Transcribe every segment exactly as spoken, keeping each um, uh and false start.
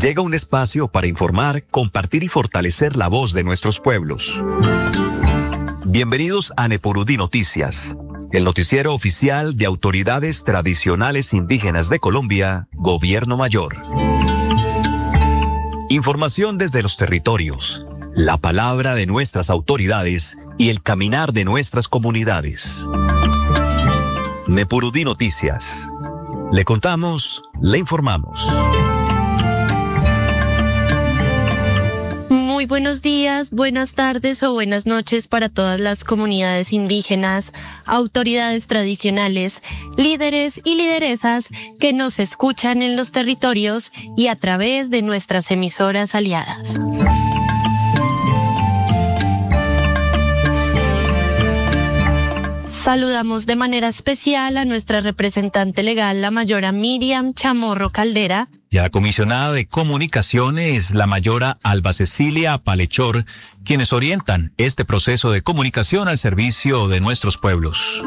Llega un espacio para informar, compartir y fortalecer la voz de nuestros pueblos. Bienvenidos a Nepurudí Noticias, el noticiero oficial de autoridades tradicionales indígenas de Colombia, Gobierno Mayor. Información desde los territorios, la palabra de nuestras autoridades y el caminar de nuestras comunidades. Nepurudí Noticias. Le contamos, le informamos. Muy buenos días, buenas tardes o buenas noches para todas las comunidades indígenas, autoridades tradicionales, líderes y lideresas que nos escuchan en los territorios y a través de nuestras emisoras aliadas. Saludamos de manera especial a nuestra representante legal, la mayora Miriam Chamorro Caldera, y a la comisionada de comunicaciones, la mayora Alba Cecilia Palechor, quienes orientan este proceso de comunicación al servicio de nuestros pueblos.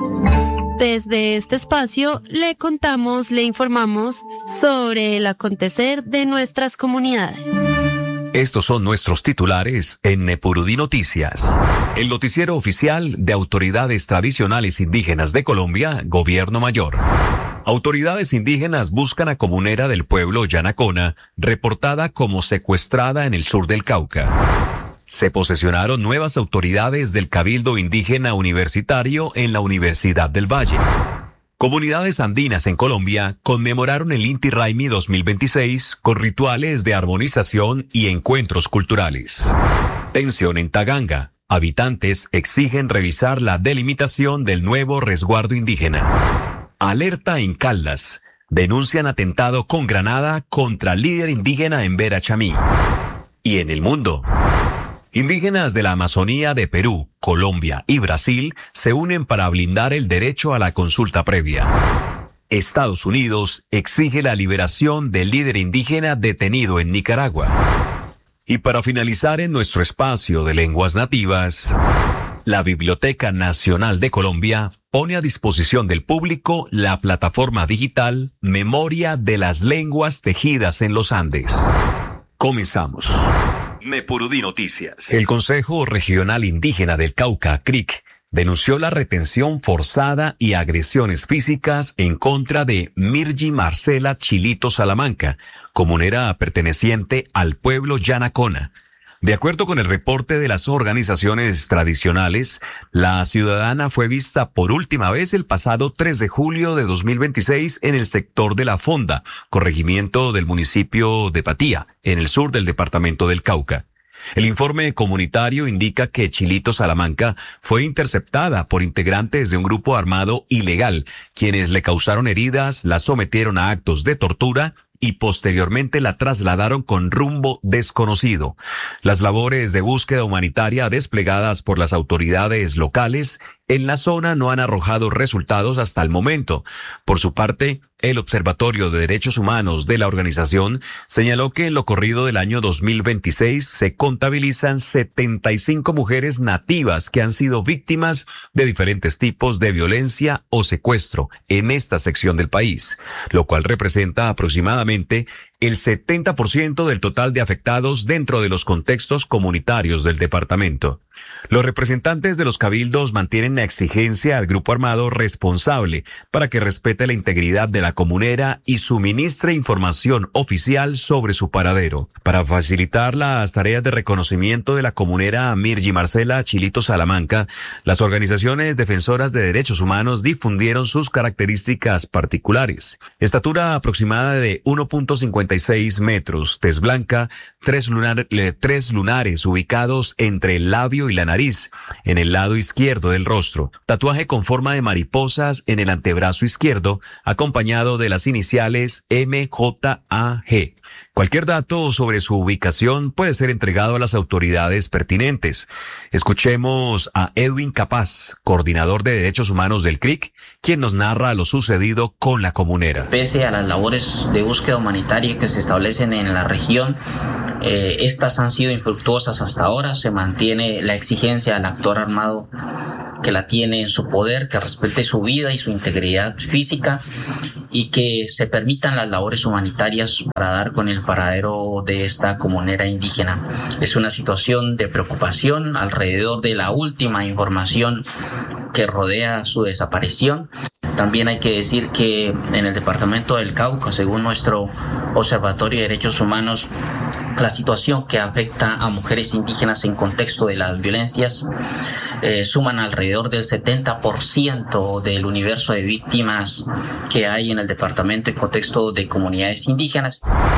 Desde este espacio le contamos, le informamos sobre el acontecer de nuestras comunidades. Estos son nuestros titulares en Nepurudí Noticias, el noticiero oficial de autoridades tradicionales indígenas de Colombia, Gobierno Mayor. Autoridades indígenas buscan a comunera del pueblo Yanacona, reportada como secuestrada en el sur del Cauca. Se posesionaron nuevas autoridades del Cabildo Indígena Universitario en la Universidad del Valle. Comunidades andinas en Colombia conmemoraron el Inti Raymi dos mil veintiséis con rituales de armonización y encuentros culturales. Tensión en Taganga. Habitantes exigen revisar la delimitación del nuevo resguardo indígena. Alerta en Caldas. Denuncian atentado con granada contra líder indígena en Vera Chamí. Y en el mundo, indígenas de la Amazonía de Perú, Colombia y Brasil se unen para blindar el derecho a la consulta previa. Estados Unidos exige la liberación del líder indígena detenido en Nicaragua. Y para finalizar en nuestro espacio de lenguas nativas, la Biblioteca Nacional de Colombia pone a disposición del público la plataforma digital Memoria de las Lenguas Tejidas en los Andes. Comenzamos. Nepurudí Noticias. El Consejo Regional Indígena del Cauca, C R I C, denunció la retención forzada y agresiones físicas en contra de Mirji Marcela Chilito Salamanca, comunera perteneciente al pueblo Yanacona. De acuerdo con el reporte de las organizaciones tradicionales, la ciudadana fue vista por última vez el pasado tres de julio de dos mil veintiséis en el sector de La Fonda, corregimiento del municipio de Patía, en el sur del departamento del Cauca. El informe comunitario indica que Chilito Salamanca fue interceptada por integrantes de un grupo armado ilegal, quienes le causaron heridas, la sometieron a actos de tortura y posteriormente la trasladaron con rumbo desconocido. Las labores de búsqueda humanitaria desplegadas por las autoridades locales en la zona no han arrojado resultados hasta el momento. Por su parte, el Observatorio de Derechos Humanos de la organización señaló que en lo corrido del año dos mil veintiséis se contabilizan setenta y cinco mujeres nativas que han sido víctimas de diferentes tipos de violencia o secuestro en esta sección del país, lo cual representa aproximadamente el setenta por ciento del total de afectados dentro de los contextos comunitarios del departamento. Los representantes de los cabildos mantienen la exigencia al grupo armado responsable para que respete la integridad de la comunera y suministre información oficial sobre su paradero. Para facilitar las tareas de reconocimiento de la comunera Mirji Marcela Chilito Salamanca, las organizaciones defensoras de derechos humanos difundieron sus características particulares. Estatura aproximada de uno punto cincuenta y seis metros, tez blanca, tres, lunar, tres lunares ubicados entre el labio y la nariz, en el lado izquierdo del rostro, tatuaje con forma de mariposas en el antebrazo izquierdo, acompañado de las iniciales M J A G. Cualquier dato sobre su ubicación puede ser entregado a las autoridades pertinentes. Escuchemos a Edwin Capaz, coordinador de derechos humanos del C R I C, quien nos narra lo sucedido con la comunera. Pese a las labores de búsqueda humanitaria que se establecen en la región, eh, estas han sido infructuosas hasta ahora. Se mantiene la exigencia al actor armado que la tiene en su poder, que respete su vida y su integridad física y que se permitan las labores humanitarias para dar con el paradero de esta comunera indígena. Es una situación de preocupación alrededor de la última información que rodea su desaparición. También hay que decir que en el departamento del Cauca, según nuestro Observatorio de Derechos Humanos, la situación que afecta a mujeres indígenas en contexto de las violencias eh, suman alrededor del setenta por ciento del universo de víctimas que hay en el departamento en contexto de comunidades indígenas.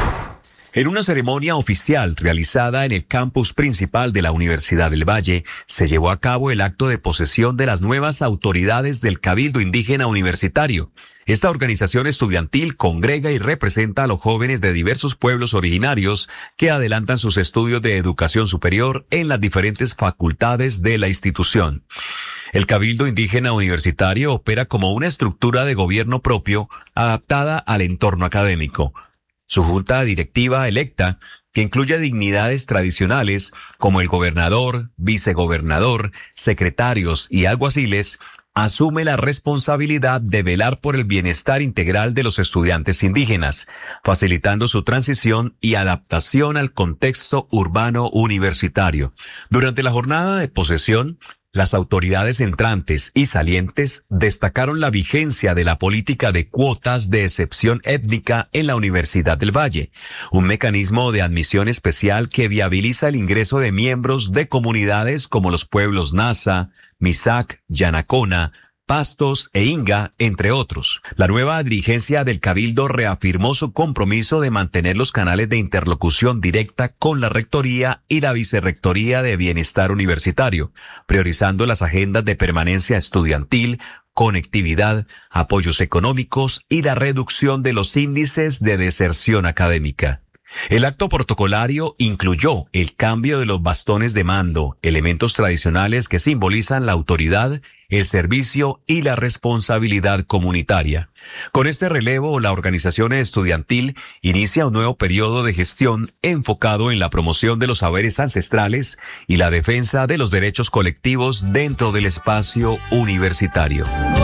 En una ceremonia oficial realizada en el campus principal de la Universidad del Valle, se llevó a cabo el acto de posesión de las nuevas autoridades del Cabildo Indígena Universitario. Esta organización estudiantil congrega y representa a los jóvenes de diversos pueblos originarios que adelantan sus estudios de educación superior en las diferentes facultades de la institución. El Cabildo Indígena Universitario opera como una estructura de gobierno propio adaptada al entorno académico. Su junta directiva electa, que incluye dignidades tradicionales como el gobernador, vicegobernador, secretarios y alguaciles, asume la responsabilidad de velar por el bienestar integral de los estudiantes indígenas, facilitando su transición y adaptación al contexto urbano universitario. Durante la jornada de posesión, las autoridades entrantes y salientes destacaron la vigencia de la política de cuotas de excepción étnica en la Universidad del Valle, un mecanismo de admisión especial que viabiliza el ingreso de miembros de comunidades como los pueblos Nasa, Misac, Yanacona, Pastos e Inga, entre otros. La nueva dirigencia del Cabildo reafirmó su compromiso de mantener los canales de interlocución directa con la Rectoría y la Vicerrectoría de Bienestar Universitario, priorizando las agendas de permanencia estudiantil, conectividad, apoyos económicos y la reducción de los índices de deserción académica. El acto protocolario incluyó el cambio de los bastones de mando, elementos tradicionales que simbolizan la autoridad, el servicio y la responsabilidad comunitaria. Con este relevo, la organización estudiantil inicia un nuevo periodo de gestión enfocado en la promoción de los saberes ancestrales y la defensa de los derechos colectivos dentro del espacio universitario.